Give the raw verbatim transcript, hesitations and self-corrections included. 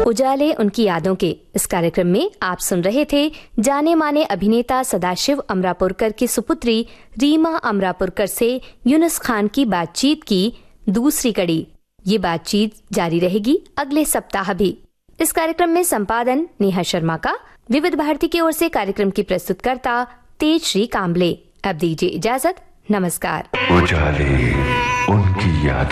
उजाले उनकी यादों के इस कार्यक्रम में आप सुन रहे थे जाने माने अभिनेता सदाशिव अमरापुरकर की सुपुत्री रीमा अमरापुरकर से यूनुस खान की बातचीत की दूसरी कड़ी। ये बातचीत जारी रहेगी अगले सप्ताह भी। इस कार्यक्रम में संपादन नेहा शर्मा का। विविध भारती की ओर से कार्यक्रम की प्रस्तुतकर्ता तेज श्री काम्बले। अब दीजिए इजाजत। नमस्कार। उजाले उनकी याद